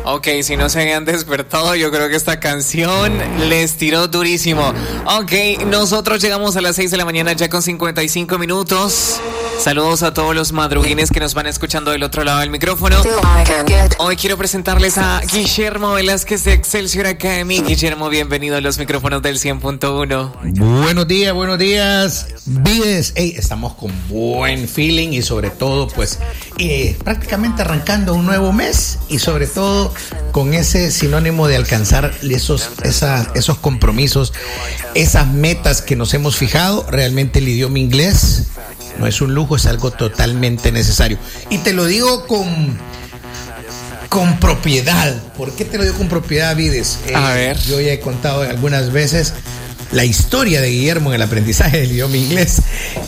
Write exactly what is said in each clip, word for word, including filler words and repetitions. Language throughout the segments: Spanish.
Ok, si no se habían despertado, yo creo que esta canción les tiró durísimo. Ok, nosotros llegamos a las seis de la mañana ya con cincuenta y cinco minutos. Saludos a todos los madruguines que nos van escuchando del otro lado del micrófono. Hoy quiero presentarles a Guillermo Velázquez de Excelsior Academy. Guillermo, bienvenido a los micrófonos del cien punto uno. Buenos días, buenos días. Vides, hey, estamos con buen feeling y sobre todo, pues, eh, prácticamente arrancando un nuevo mes y sobre todo con ese sinónimo de alcanzar esos, esa, esos compromisos, esas metas que nos hemos fijado. Realmente el idioma inglés no es un lujo, es algo totalmente necesario. Y te lo digo con, con propiedad. ¿Por qué te lo digo con propiedad, Vides? Eh, A ver. Yo ya he contado algunas veces la historia de Guillermo en el aprendizaje del idioma inglés.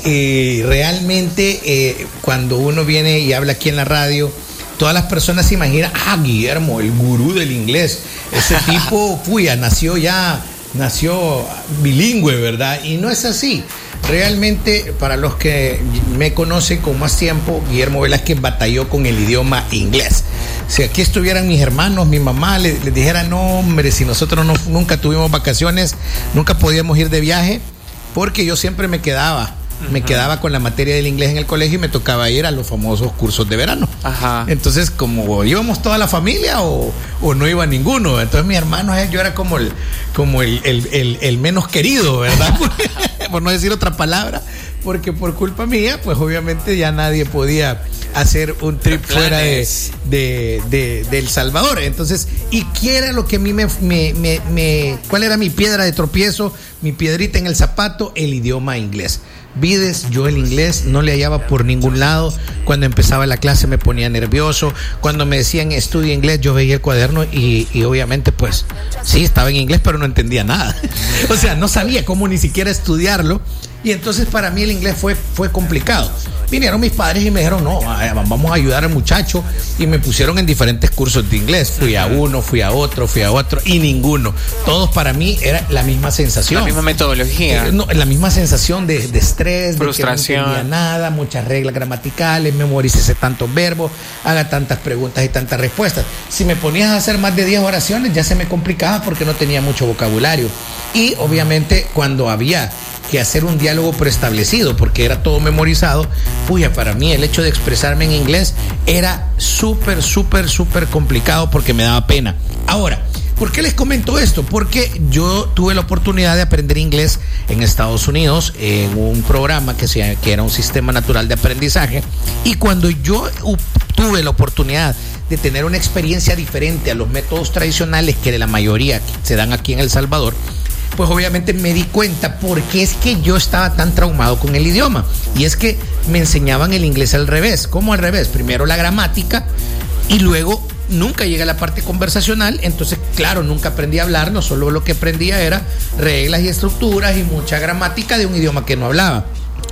Y realmente eh, cuando uno viene y habla aquí en la radio, todas las personas se imaginan, ah, Guillermo, el gurú del inglés. Ese tipo, puya, nació ya, nació bilingüe, ¿verdad? Y no es así. Realmente, para los que me conocen con más tiempo, Guillermo Velázquez batalló con el idioma inglés. Si aquí estuvieran mis hermanos, mi mamá, les, les dijera, no, hombre, si nosotros no, nunca tuvimos vacaciones, nunca podíamos ir de viaje, porque yo siempre me quedaba. Me uh-huh. quedaba con la materia del inglés en el colegio y me tocaba ir a los famosos cursos de verano. Ajá. Entonces, como íbamos toda la familia o, o no iba ninguno. Entonces, mis hermanos, yo era como el, como el, el, el, el menos querido, ¿verdad? Por no decir otra palabra, porque por culpa mía, pues obviamente ya nadie podía hacer un trip fuera de, de, de, de El Salvador. Entonces, ¿y qué era lo que a mí me, me, me, me... ¿Cuál era mi piedra de tropiezo? Mi piedrita en el zapato, el idioma inglés. Vides, yo el inglés no le hallaba por ningún lado. Cuando empezaba la clase me ponía nervioso. Cuando me decían estudia inglés, yo veía el cuaderno y, y obviamente pues sí, estaba en inglés, pero no entendía nada. O sea, no sabía cómo ni siquiera estudiarlo. Y entonces para mí el inglés fue, fue complicado. Vinieron mis padres y me dijeron, no, vamos a ayudar al muchacho. Y me pusieron en diferentes cursos de inglés. Fui a uno, fui a otro, fui a otro y ninguno. Todos para mí era la misma sensación. La misma metodología. Eh, no, la misma sensación de, de estrés, frustración. De que no entendía nada, muchas reglas gramaticales, memorícese tantos verbos, haga tantas preguntas y tantas respuestas. Si me ponías a hacer más de diez oraciones ya se me complicaba porque no tenía mucho vocabulario. Y obviamente cuando había que hacer un diálogo preestablecido, porque era todo memorizado, puya, para mí el hecho de expresarme en inglés era súper, súper, súper complicado porque me daba pena. Ahora, ¿por qué les comento esto? Porque yo tuve la oportunidad de aprender inglés en Estados Unidos en un programa que, se, que era un sistema natural de aprendizaje, y cuando yo tuve la oportunidad de tener una experiencia diferente a los métodos tradicionales que de la mayoría se dan aquí en El Salvador, pues obviamente me di cuenta por qué es que yo estaba tan traumado con el idioma. Y es que me enseñaban el inglés al revés. ¿Cómo al revés? Primero la gramática y luego nunca llega a la parte conversacional. Entonces, claro, nunca aprendí a hablar, no solo lo que aprendía era reglas y estructuras y mucha gramática de un idioma que no hablaba.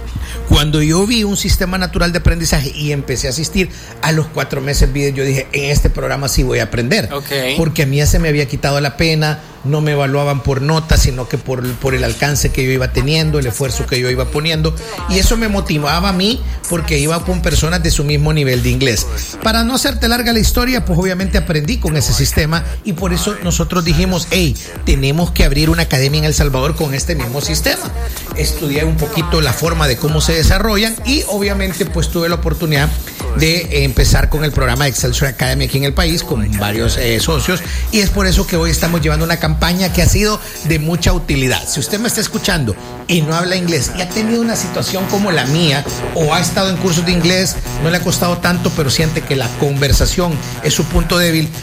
Cuando yo vi un sistema natural de aprendizaje y empecé a asistir, a los cuatro meses, yo dije, en este programa sí voy a aprender. Okay. Porque a mí ya se me había quitado la pena, no me evaluaban por notas, sino que por, por el alcance que yo iba teniendo, el esfuerzo que yo iba poniendo. Y eso me motivaba a mí porque iba con personas de su mismo nivel de inglés. Para no hacerte larga la historia, pues obviamente aprendí con ese sistema y por eso nosotros dijimos, hey, tenemos que abrir una academia en El Salvador con este mismo sistema. Estudié un poquito la forma de cómo se desarrollan y obviamente pues tuve la oportunidad de empezar con el programa de Excelsior Academy aquí en el país con varios eh, socios, y es por eso que hoy estamos llevando una campaña que ha sido de mucha utilidad. Si usted me está escuchando y no habla inglés y ha tenido una situación como la mía o ha estado en cursos de inglés, no le ha costado tanto pero siente que la conversación es su punto débil,